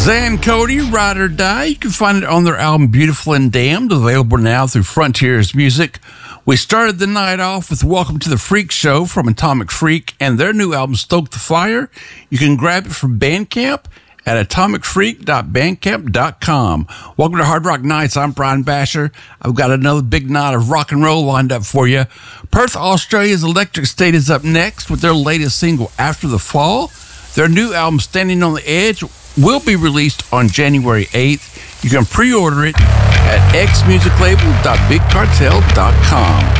Zan Cody, Ride or Die. You can find it on their album Beautiful and Damned, available now through Frontiers Music. We started the night off with Welcome to the Freak Show from Atomic Freak and their new album Stoke the Fire. You can grab it from Bandcamp at atomicfreak.bandcamp.com. Welcome to Hard Rock Nights. I'm Brian Basher. I've got another big night of rock and roll lined up for you. Perth, Australia's Electric State is up next with their latest single, After the Fall. Their new album, Standing on the Edge, will be released on January 8th. You can pre-order it at xmusiclabel.bigcartel.com.